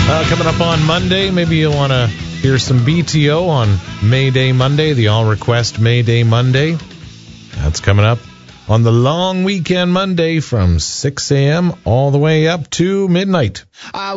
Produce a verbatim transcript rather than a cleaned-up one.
Uh, coming up on Monday, maybe you'll want to hear some B T O on May Day Monday, the All Request May Day Monday. That's coming up on the long weekend Monday from six a.m. all the way up to midnight.